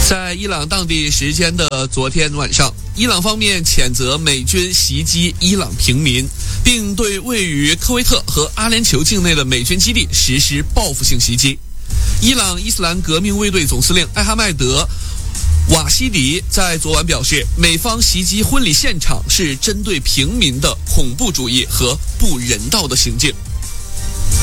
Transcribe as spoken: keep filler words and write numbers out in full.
在伊朗当地时间的昨天晚上，伊朗方面谴责美军袭击伊朗平民，并对位于科威特和阿联酋境内的美军基地实施报复性袭击。伊朗伊斯兰革命卫队总司令艾哈迈德·瓦西迪在昨晚表示，美方袭击婚礼现场是针对平民的恐怖主义和不人道的行径。